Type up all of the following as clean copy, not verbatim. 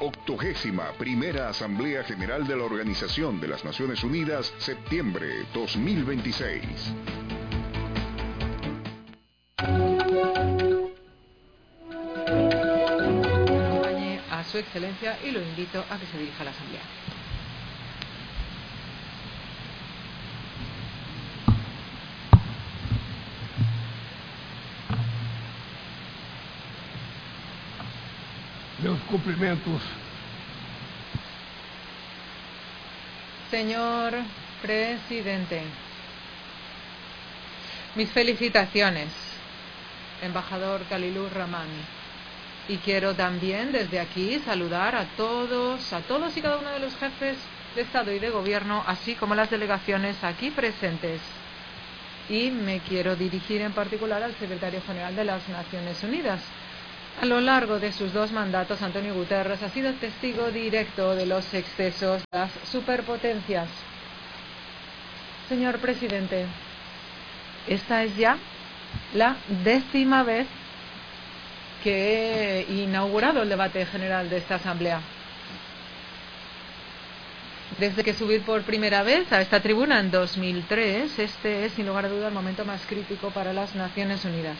81ª Asamblea General de la Organización de las Naciones Unidas, septiembre 2026. Acompañe a su excelencia y lo invito a que se dirija a la asamblea. Meus cumprimentos. Señor presidente, mis felicitaciones, embajador Khalilur Rahman. Y quiero también desde aquí saludar a todos y cada uno de los jefes de Estado y de Gobierno, así como las delegaciones aquí presentes. Y me quiero dirigir en particular al secretario general de las Naciones Unidas. A lo largo de sus 2 mandatos, Antonio Guterres ha sido testigo directo de los excesos de las superpotencias. Señor presidente, esta es ya la 10ª vez que he inaugurado el debate general de esta asamblea. Desde que subí por primera vez a esta tribuna en 2003, este es sin lugar a duda el momento más crítico para las Naciones Unidas.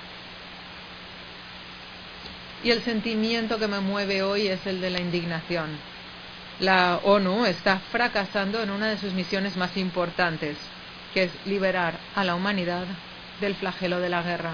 Y el sentimiento que me mueve hoy es el de la indignación. La ONU está fracasando en una de sus misiones más importantes, que es liberar a la humanidad del flagelo de la guerra.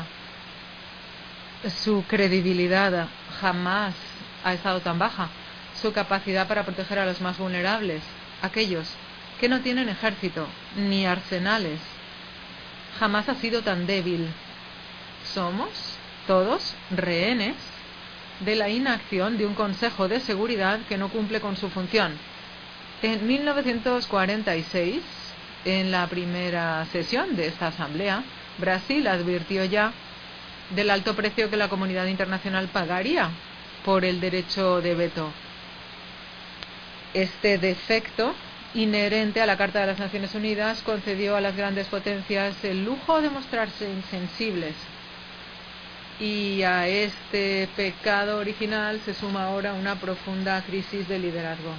Su credibilidad jamás ha estado tan baja. Su capacidad para proteger a los más vulnerables, aquellos que no tienen ejército ni arsenales, jamás ha sido tan débil. Somos todos rehenes de la inacción de un Consejo de Seguridad que no cumple con su función. En 1946, en la primera sesión de esta asamblea, Brasil advirtió ya del alto precio que la comunidad internacional pagaría por el derecho de veto. Este defecto inherente a la Carta de las Naciones Unidas concedió a las grandes potencias el lujo de mostrarse insensibles. Y a este pecado original se suma ahora una profunda crisis de liderazgo.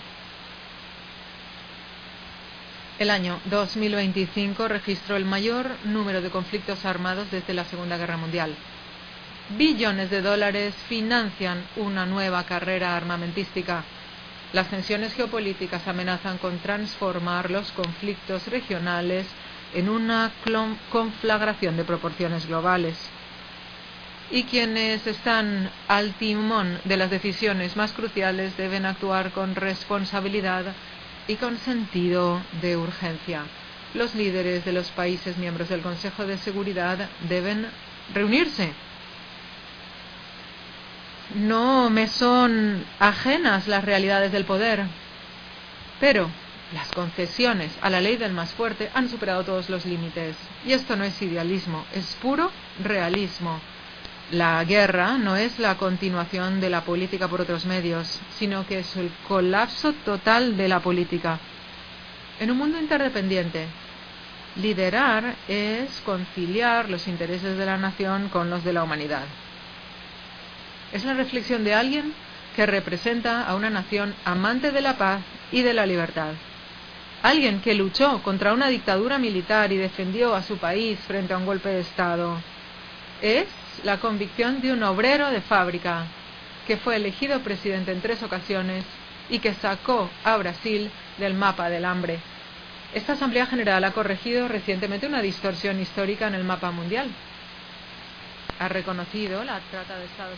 El año 2025 registró el mayor número de conflictos armados desde la Segunda Guerra Mundial. Billones de dólares financian una nueva carrera armamentística. Las tensiones geopolíticas amenazan con transformar los conflictos regionales en una conflagración de proporciones globales. Y quienes están al timón de las decisiones más cruciales deben actuar con responsabilidad y con sentido de urgencia. Los líderes de los países miembros del Consejo de Seguridad deben reunirse. No me son ajenas las realidades del poder, pero las concesiones a la ley del más fuerte han superado todos los límites. Y esto no es idealismo, es puro realismo. La guerra no es la continuación de la política por otros medios, sino que es el colapso total de la política. En un mundo interdependiente, liderar es conciliar los intereses de la nación con los de la humanidad. Es la reflexión de alguien que representa a una nación amante de la paz y de la libertad. Alguien que luchó contra una dictadura militar y defendió a su país frente a un golpe de Estado. Es la convicción de un obrero de fábrica que fue elegido presidente en 3 ocasiones y que sacó a Brasil del mapa del hambre. Esta Asamblea General ha corregido recientemente una distorsión histórica en el mapa mundial. Ha reconocido la trata de estados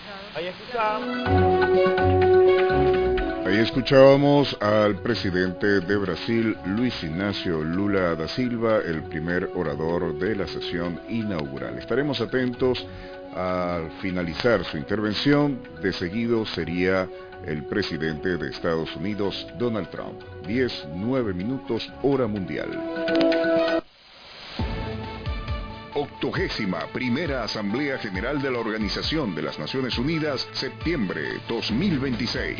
estabilizados. Ahí escuchábamos al presidente de Brasil, Luis Ignacio Lula da Silva, el primer orador de la sesión inaugural. Estaremos atentos al finalizar su intervención. De seguido sería el presidente de Estados Unidos, Donald Trump. 10:09 minutos, hora mundial. 81ª Asamblea General de la Organización de las Naciones Unidas, septiembre 2026.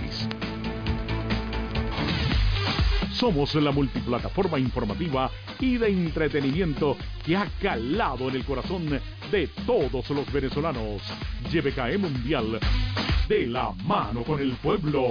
Somos la multiplataforma informativa y de entretenimiento que ha calado en el corazón de todos los venezolanos. YBKE Mundial, de la mano con el pueblo.